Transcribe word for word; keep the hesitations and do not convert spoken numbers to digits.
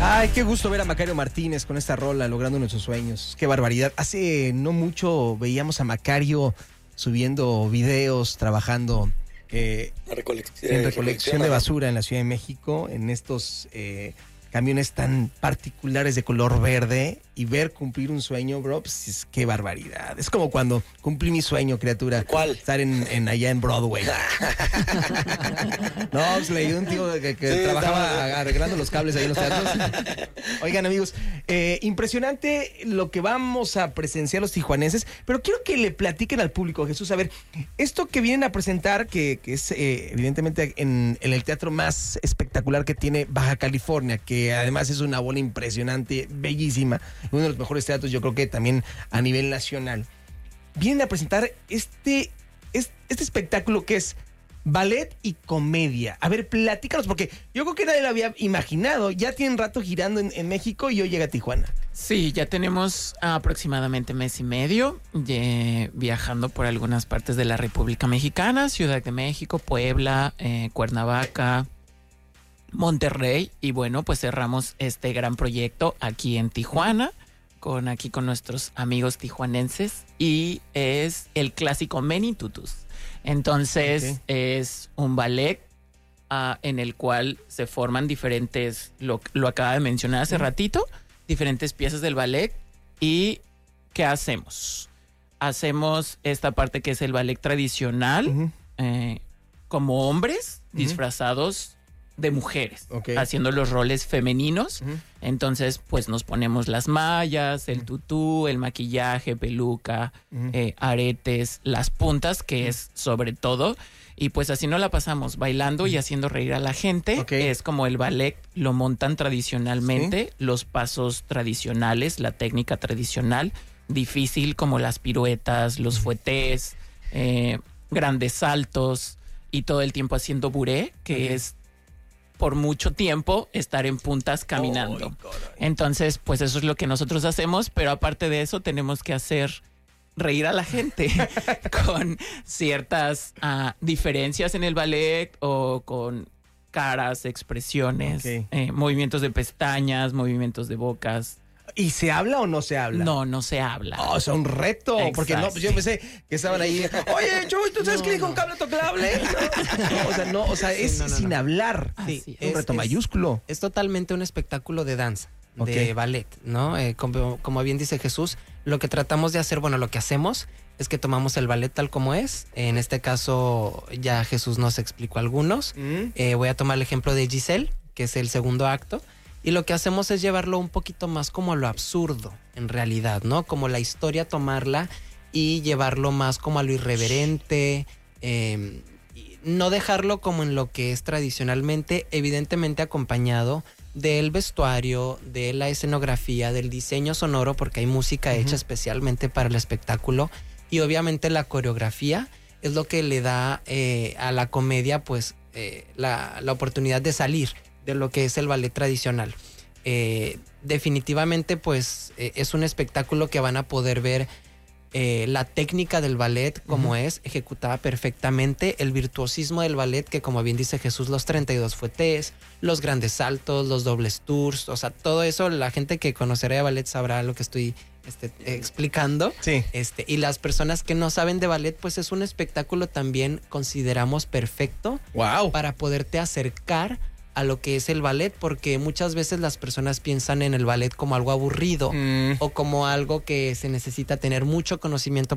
Ay, qué gusto ver a Macario Martínez con esta rola, logrando nuestros sueños. Qué barbaridad. Hace no mucho veíamos a Macario subiendo videos, trabajando eh, Recolec en recolección de basura en la Ciudad de México, en estos eh, camiones tan particulares de color verde, y ver cumplir un sueño, bro, pues es, qué barbaridad. Es como cuando cumplí mi sueño, criatura. ¿Cuál? Estar en, en allá en Broadway. No, pues leí un tío que, que sí, trabajaba no, arreglando los cables ahí en los teatros. Oigan, amigos, eh, impresionante lo que vamos a presenciar los tijuanenses, pero quiero que le platiquen al público, Jesús, a ver, esto que vienen a presentar, que, que es eh, evidentemente en, en el teatro más espectacular que tiene Baja California, que además es una bola impresionante, bellísima, uno de los mejores teatros, yo creo que también a nivel nacional. Vienen a presentar este, este, este espectáculo que es ballet y comedia. A ver, platícanos, porque yo creo que nadie lo había imaginado. Ya tienen rato girando en, en México y hoy llega a Tijuana. Sí, ya tenemos aproximadamente mes y medio eh, viajando por algunas partes de la República Mexicana, Ciudad de México, Puebla, eh, Cuernavaca, Monterrey, y bueno, pues cerramos este gran proyecto aquí en Tijuana, con aquí con nuestros amigos tijuanenses, y es el clásico Many Tutus. Entonces, okay, es un ballet uh, en el cual se forman diferentes, lo, lo acaba de mencionar hace uh-huh. ratito, diferentes piezas del ballet. ¿Y qué hacemos? Hacemos esta parte que es el ballet tradicional, uh-huh. eh, como hombres uh-huh. disfrazados de mujeres, okay, haciendo los roles femeninos. Uh-huh. Entonces, pues nos ponemos las mallas, el tutú, el maquillaje, peluca, uh-huh. eh, aretes, las puntas, que uh-huh. es sobre todo. Y pues así nos la pasamos, bailando uh-huh. y haciendo reír a la gente. Okay. Es como el ballet lo montan tradicionalmente, ¿sí? Los pasos tradicionales, la técnica tradicional, difícil como las piruetas, los uh-huh. fuetés, eh, grandes saltos, y todo el tiempo haciendo buré, que uh-huh. es por mucho tiempo estar en puntas caminando. Oh, entonces, pues eso es lo que nosotros hacemos, pero aparte de eso tenemos que hacer reír a la gente con ciertas uh, diferencias en el ballet, o con caras, expresiones, okay. eh, movimientos de pestañas, movimientos de bocas. ¿Y se habla o no se habla? No, no se habla. Oh, es un reto. Exacto. Porque no, pues yo pensé que estaban ahí. Oye, Chuy, ¿tú sabes no, que dijo no. un cable tocable? No, o sea, no, o sea, es sí, no, no, sin no. hablar. Sí, es, es un reto es, mayúsculo. Es totalmente un espectáculo de danza, okay, de ballet, ¿no? Eh, como, como bien dice Jesús, lo que tratamos de hacer, bueno, lo que hacemos es que tomamos el ballet tal como es. En este caso, ya Jesús nos explicó algunos. Mm. Eh, voy a tomar el ejemplo de Giselle, que es el segundo acto. Y lo que hacemos es llevarlo un poquito más como a lo absurdo, en realidad, ¿no? Como la historia, tomarla y llevarlo más como a lo irreverente, eh, y no dejarlo como en lo que es tradicionalmente, evidentemente acompañado del vestuario, de la escenografía, del diseño sonoro, porque hay música uh-huh. hecha especialmente para el espectáculo, y obviamente la coreografía es lo que le da eh, a la comedia, pues, eh, la, la oportunidad de salir de lo que es el ballet tradicional. Eh, definitivamente, pues, eh, es un espectáculo que van a poder ver eh, la técnica del ballet como uh-huh. es, ejecutada perfectamente, el virtuosismo del ballet, que como bien dice Jesús, los treinta y dos fuetés, los grandes saltos, los dobles tours, o sea, todo eso, la gente que conocerá de ballet sabrá lo que estoy este, explicando. Sí. Este, y las personas que no saben de ballet, pues es un espectáculo también consideramos perfecto. Wow. Para poderte acercar a lo que es el ballet, porque muchas veces las personas piensan en el ballet como algo aburrido mm. o como algo que se necesita tener mucho conocimiento